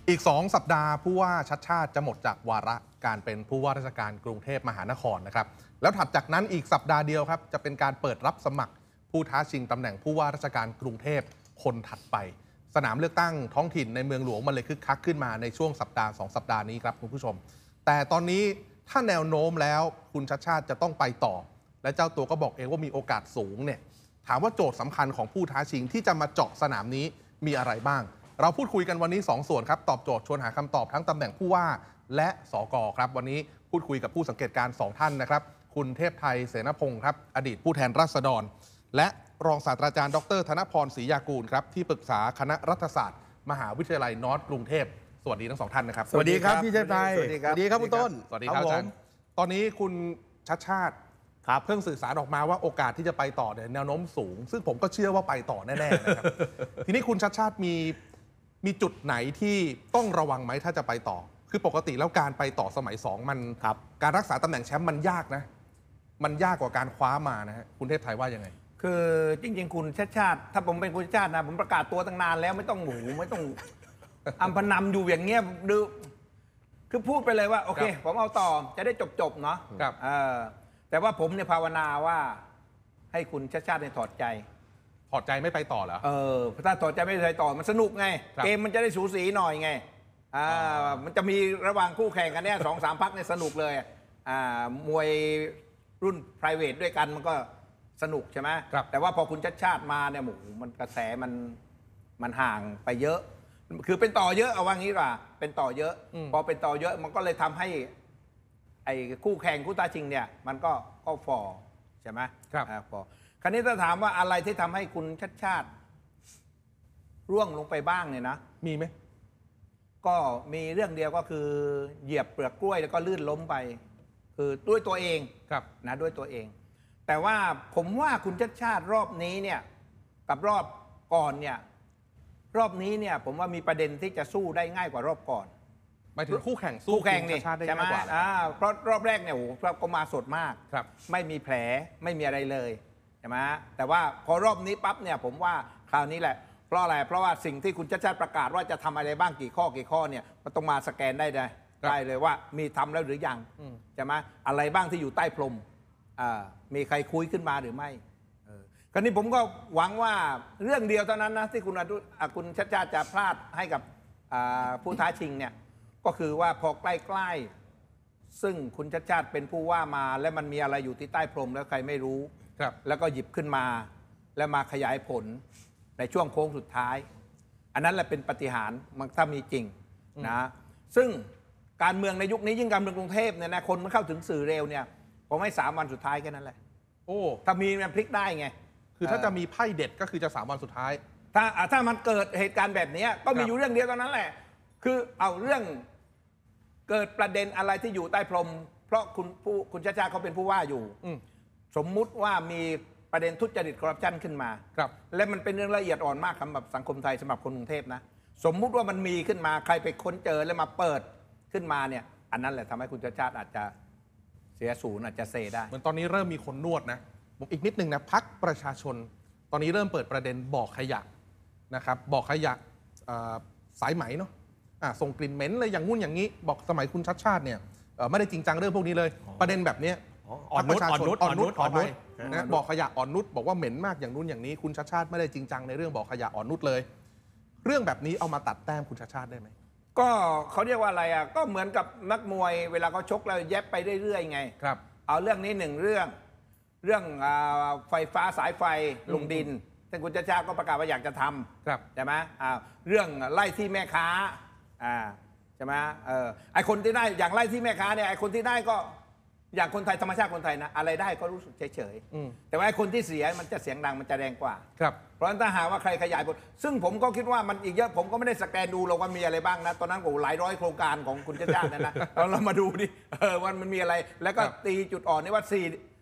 อีก2 สัปดาห์ผู้ว่าชัดชาติจะหมดจากวาระการเป็นผู้ว่าราชการกรุงเทพมหานครนะครับแล้วถัดจากนั้นอีกสัปดาห์เดียวครับจะเป็นการเปิดรับสมัครผู้ท้าชิงตำแหน่งผู้ว่าราชการกรุงเทพคนถัดไปสนามเลือกตั้งท้องถิ่นในเมืองหลวงมันเลยคึกคักขึ้นมาในช่วงสัปดาห์2 สัปดาห์นี้ครับคุณผู้ชมแต่ตอนนี้ถ้าแนวโน้มแล้วคุณชัดชาติจะต้องไปต่อและเจ้าตัวก็บอกเองว่ามีโอกาสสูงเนี่ยถามว่าโจทย์สำคัญของผู้ท้าชิงที่จะมาเจาะสนามนี้มีอะไรบ้างเราพูดคุยกันวันนี้2 ส่วนครับตอบโจทย์ชวนหาคำตอบทั้งตำแหน่งผู้ว่าและสกครับวันนี้พูดคุยกับผู้สังเกตการณ์2 ท่านนะครับคุณเทพไทยเสนพงศ์ครับอดีตผู้แทนราษฎรและรองศาสตราจารย์ดรธนพรศรียากูลครับที่ปรึกษาคณะรัฐศาสตร์มหาวิทยาลัยนอร์ทกรุงเทพสวัสดีทั้ง2 ท่านนะครับสวัสดีครับพี่เทพไทยสวัสดีครับคุณต้นสวัสดีครับอาจารย์ตอนนี้คุณชัดชาติเพิ่งสื่อสารออกมาว่าโอกาสที่จะไปต่อเนี่ยแนวโน้มสูงซึ่งผมก็เชื่อว่าไปต่อแน่ๆนะครับ ทีนี้คุณชัดชาติมีจุดไหนที่ต้องระวังไหมถ้าจะไปต่อคือปกติแล้วการไปต่อสมัย2มันการรักษาตำแหน่งแชมป์มันยากนะมันยากกว่าการคว้ามานะฮะคุณเทพไทยว่ายังไงคือจริงๆคุณชัดชาติถ้าผมเป็นคุณชัดชาตินะผมประกาศตัวตั้งนานแล้วไม่ต้องไม่ต้องอำพนำอยู่อย่างเงี้ยดูคือพูดไปเลยว่าโอเคผมเอาต่อจะได้จบเนาะแต่ว่าผมเนี่ยภาวนาว่าให้คุณชัดชาติถอดใจไม่ไปต่อเหรอถ้าถอดใจไม่ไปต่อมันสนุกไงเกมมันจะได้สูสีหน่อยไงมันจะมีระหว่างคู่แข่งกันเนี่ย2-3 พรรคเนี่ยสนุกเลยมวยรุ่น private ด้วยกันมันก็สนุกใช่ไหมแต่ว่าพอคุณชัดชาติมาเนี่ยหมูมันกระแสมันห่างไปเยอะคือเป็นต่อเยอะเอาว่างี้ป่ะเป็นต่อเยอะพอเป็นต่อเยอะมันก็เลยทำให้ไอ้คู่แข่งคู่ท้าชิงเนี่ยมันก็ฟอร์ใช่ไหมครับฟอร์คราวนี้ถ้าถามว่าอะไรที่ทำให้คุณชัดชาติร่วงลงไปบ้างเนี่ยนะมีไหมก็มีเรื่องเดียวก็คือเหยียบเปลือกกล้วยแล้วก็ลื่นล้มไปคือด้วยตัวเองนะด้วยตัวเองแต่ว่าผมว่าคุณชัดชาติรอบนี้เนี่ยกับรอบก่อนเนี่ยรอบนี้เนี่ยผมว่ามีประเด็นที่จะสู้ได้ง่ายกว่ารอบก่อนหมายถึงคู่แข่งสู้คุณชัดชาติได้ง่ายกว่าเพราะรอบแรกเนี่ยโอ้โหก็มาสดมากไม่มีแผลไม่มีอะไรเลยใช่ไหมแต่ว่าพอรอบนี้ปั๊บเนี่ยผมว่าคราวนี้แหละเพราะอะไรเพราะว่าสิ่งที่คุณชัดชาติประกาศว่าจะทำอะไรบ้างกี่ข้อเนี่ยมันต้องมาสแกนได้เลยว่ามีทำแล้วหรือยังใช่ไหมอะไรบ้างที่อยู่ใต้พรมมีใครคุยขึ้นมาหรือไม่คราวนี้ผมก็หวังว่าเรื่องเดียวเท่านั้นนะที่คุณชัดชาติจะพลาดให้กับผู้ท้าชิงเนี่ยก็คือว่าพอใกล้ๆซึ่งคุณชัดชาติเป็นผู้ว่ามาและมันมีอะไรอยู่ที่ใต้พรมแล้วใครไม่รู้แล้วก็หยิบขึ้นมาแล้วมาขยายผลในช่วงโค้งสุดท้ายอันนั้นแหละเป็นปาฏิหาริย์มันถ้ามีจริงนะซึ่งการเมืองในยุคนี้ยิ่งการเมืองกรุงเทพเนี่ยนะคนมันเข้าถึงสื่อเร็วเนี่ยผมให้3 วันสุดท้ายแค่นั้นแหละถ้ามีมันพลิกได้ไงคือถ้าจะมีไพ่เด็ดก็คือจะ3 วันสุดท้ายถ้ามันเกิดเหตุการณ์แบบนี้ก็มีอยู่เรื่องเดียวตอนนั้นแหละคือเอาเรื่องเกิดประเด็นอะไรที่อยู่ใต้พรมเพราะคุณชัดชาติเขาเป็นผู้ว่าอยู่สมมุติว่ามีประเด็นทุจริตคอร์รัปชันขึ้นมาและมันเป็นเรื่องละเอียดอ่อนมากสำหรับสังคมไทยสำหรับคนกรุงเทพนะสมมุติว่ามันมีขึ้นมาใครไปค้นเจอแล้วมาเปิดขึ้นมาเนี่ยอันนั้นแหละทำให้คุณชัดชาติอาจจะเสียศูนย์อาจจะเซได้เหมือนตอนนี้เริ่มมีคนนวดนะผมอีกนิดนึงนะพรรคประชาชนตอนนี้เริ่มเปิดประเด็นบ่อขยะนะครับบ่อขยะสายไหมเนาะส่งกลิ่นเหม็นเลยอย่างงู้นอย่างนี้บอกสมัยคุณชัดชาติเนี่ยไม่ได้จริงจังเรื่องพวกนี้เลยประเด็นแบบนี้ประชาชนอ่อนนุชขอไปนะบ่อขยะอ่อนนุชบอกว่าเหม็นมากอย่างนู้นอย่างนี้คุณชัดชาติไม่ได้จริงจังในเรื่องบ่อขยะอ่อนนุชเลยเรื่องแบบนี้เอามาตัดแต้มคุณชัดชาติได้ไหมก็เขาเรียกว่าอะไรก็เหมือนกับนักมวยเวลาเขาชกแล้วแยบไปเรื่อยๆไงเอาเรื่องนี้1 เรื่องไฟฟ้าสายไฟลงดินท่านคุณชัดชาติก็ประกาศว่าอยากจะทำใช่ไหมเรื่องไล่ที่แม่ค้าใช่ไหมไอคนที่ได้อย่างไล่ที่แม่ค้าเนี่ยไอคนที่ได้ก็อย่างคนไทยธรรมชาติคนไทยนะอะไรได้ก็รู้สึกเฉยๆแต่ว่าไอคนที่เสียมันจะเสียงดังมันจะแรงกว่าเพราะฉะนั้นถ้าหากว่าใครขยายผลซึ่งผมก็คิดว่ามันอีกเยอะผมก็ไม่ได้สแกนดูหรอกว่ามีอะไรบ้างนะตอนนั้นโอ้หลายร้อยโครงการของคุณชัดชาตินะเรามาดูดิว่ามันมีอะไรแล้วก็ตีจุดอ่อนนี่ว่า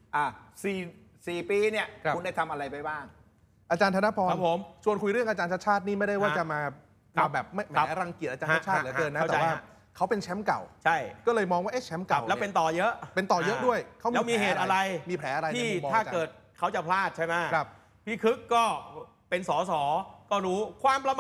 4 ปีเนี่ยคุณได้ทำอะไรไปบ้างอาจารย์ธนพรชวนคุยเรื่องอาจารย์ชัดชาตินี่ไม่ได้ว่าจะมาแบบไม่แหมรังเกียจอาจารย์ชัดชาติเหลือเกินนะแต่ว่าเขาเป็นแชมป์เก่าใช่ก็เลยมองว่าแชมป์เก่าแล้วเป็นต่อเยอะด้วยเขามีเหตุอะไรมีแผลอะไรที่ถ้าเกิดเขาจะพลาดใช่ไหมพี่คึกก็เป็นสสก็รู้ความประ